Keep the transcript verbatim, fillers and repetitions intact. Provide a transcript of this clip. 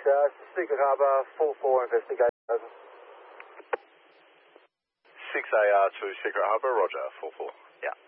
uh, Secret Harbour, four four, investigate, over. six A R to Secret Harbour, roger, four four. Yeah.